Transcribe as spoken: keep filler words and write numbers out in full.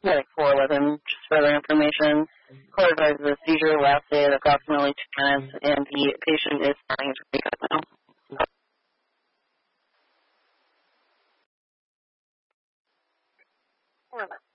Like four eleven, just further information. Court advises a seizure lasted approximately two minutes, and the patient is starting to wake up now. four eleven.